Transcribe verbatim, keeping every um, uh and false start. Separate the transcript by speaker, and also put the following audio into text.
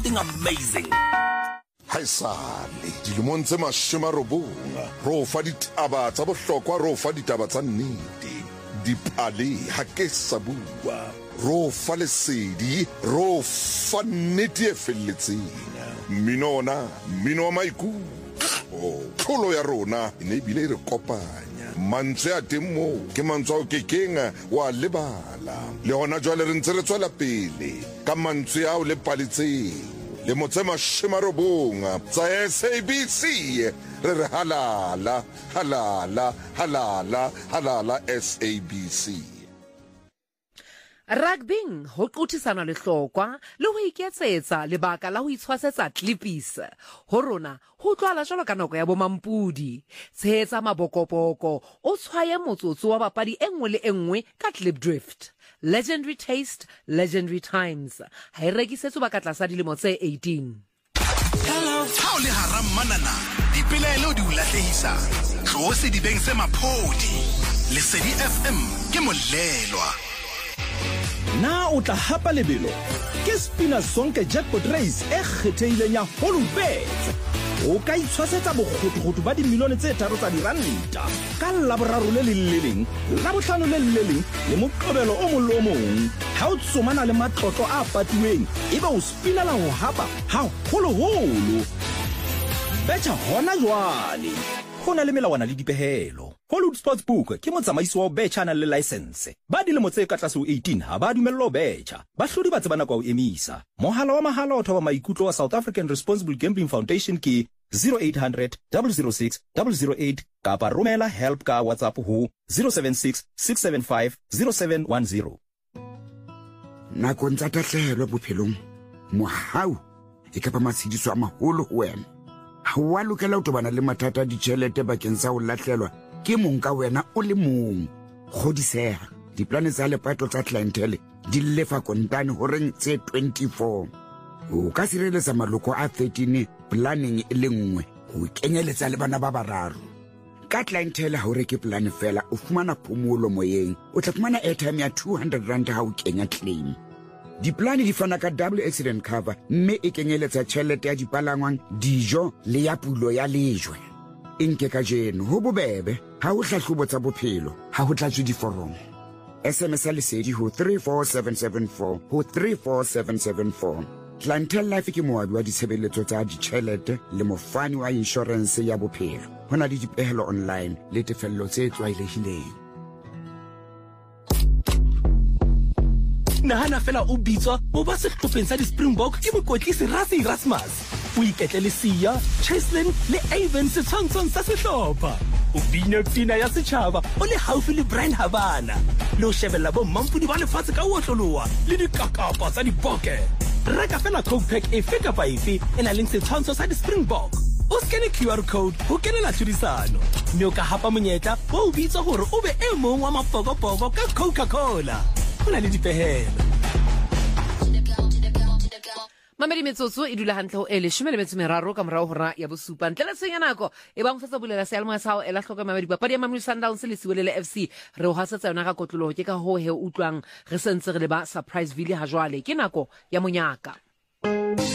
Speaker 1: something amazing.
Speaker 2: Haisale dilemong tse mashome a robong ro fa ditaba tsa bohlokwa ro fa ditaba tsa nnete dipale ha ke sa bua ro fa lesedi ro fa nnete e felletseng minona mino maikutlo tlholo ya rona e ne bile re kopanya mantswe a temo ke mantswe o kekenga wa lebala le hona jwale re ntse re tswela pele ka mantswe ao le paletseng le motse mashome a robong tsa S A B C re re halala halala halala halala S A B C.
Speaker 3: Rugbing ho qothisana le hlokwa le ho iketsetsa lebaka la ho itshwasetsa clippies ho rona ho tlwala jwalo ka nako ya bomampudi tshehetsa mabokoboko o tshwaye motsotso wa bapadi engwe le engwe ka clip drift. Legendary taste, legendary times. Ha e rekisetswe ba ka tlasa dilemo tse eighteen.
Speaker 1: Hello. How le haram manana. Dipelaelo di ulahlehisa. Tlose di beng se maphodi. Lesedi F M ke molelwa.
Speaker 4: Na o tla hapa lebelo ke Spina Sonke Jackpot Race e kgetheileng ya Holubet. O ka itshwasetsa bokgotokgoto ba dimilione tse tharo tsa diranta ka laboraro le le leng la bohlano le le leng le moqobelo o mollo o mong ha o tsomana le matlotlo a patiweng eba o spinela ho hapa ha holoholo betha hona jwale hona le melawana le dipehelo. Hollywood Sportsbook ke motsamaisi wa betcha na le license ba dilemo tse ka tlase ho eighteen ha ba dumellwa ho betcha ba hlodi ba tsebana kwa o emisa. Mohala wa mahala o thoba maikutlo wa South African Responsible Gambling Foundation ke zero eight hundred, double oh six, double oh eight kapa romela help ka WhatsApp ho zero seven six, six seven five, zero seven one zero.
Speaker 5: Nakong tsa tahlehelo bophelong mohau e ka ba matshidiso a maholo ho wena. Ha wa lokela ho tobana le mathata a ditjhelete bakeng sa ho lahlelwa ke mong ka wena o le mong. Kgodiseha diplane tsa lepato tsa clientele di lefa kontane ho reng tse twenty-four. O ka sireletsa maloko a thirteen planning e le nngwe ho kenyeletsa le bana ba bararo. Ka clientele ha o reke plan fela o fumana phomolo moyeng o tla fumana airtime ya two hundred rand ha o kenya claim. Diplane di fana ka double accident cover mme e kenyeletsa tjhelete ya dipalangwang dijo le ya pulo ya lejwe. Inke ka jeno ho bobebe ha o hlahlobo tsa bophelo ha ho tlatswe diforomo. S M S lesedi ho three four seven seven four ho three four seven seven four. Clientele Life ke moabi wa ditshebeletso tsa ditjhelete le mofani wa insurance ya bophelo. Hona le dipehelo online le tefello tse tswailehileng.
Speaker 1: Nahana fela o bitswa o ba sehlopheng sa di-Springbok ke mokotlisi Rassie Erasmus. O iketle le Sia, Cheslin le Avon setshwantshong sa sehlopha. O bina pina ya setjhaba o le haufi le Brian Habana. Le o shebella bo mampudi ba lefatshe ka otloloha le dikakapa tsa diboke. Reka fela Coke Pack efe kapa efe e nang le setshwantsho sa di-Springbok. O scanne Q R code ho kenela tlhodisano. Mme o ka hapa monyetla wa o bitswa hore o be e mong wa mapokopoko ka Coca-Cola. Hona le dipehelo.
Speaker 3: Mamedi metsotso e dula hantle ho ele leshome le metso meraro ka morao hora ya bosupa ntle le tsenya nako e bang fetsa bulela sealmo sa hao ela hloka mamedi papadi ya Mamelodi Sundowns le Siwelele F C re ho hasetsa yona ka kotlolo ke ka ho he utlwang re sentse re le ba Surpriseville ha jwale ke nako ya monyaka.